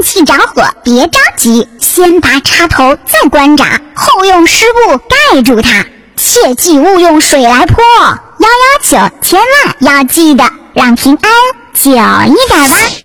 气着火，别着急，先拔插头再关闸，后用湿布盖住它，切记勿用水来泼。119千万要记得让平安久一点吧。